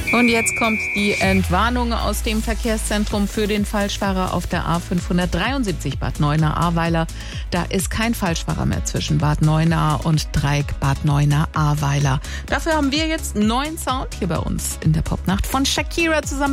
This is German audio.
Und jetzt kommt die Entwarnung aus dem Verkehrszentrum für den Falschfahrer auf der A573 Bad Neuenahr-Ahrweiler. Da ist kein Falschfahrer mehr zwischen Bad Neuenahr und Dreieck Bad Neuenahr-Ahrweiler. Dafür haben wir jetzt neuen Sound hier bei uns in der Popnacht von Shakira zusammen